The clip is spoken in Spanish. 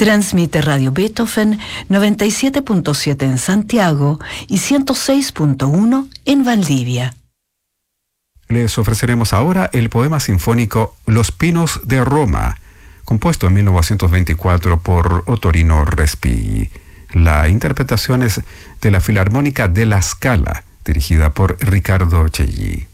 Transmite Radio Beethoven 97.7 en Santiago y 106.1 en Valdivia. Les ofreceremos ahora el poema sinfónico Los Pinos de Roma, compuesto en 1924 por Ottorino Respighi. La interpretación es de la Filarmónica della Scala, dirigida por Riccardo Cegli.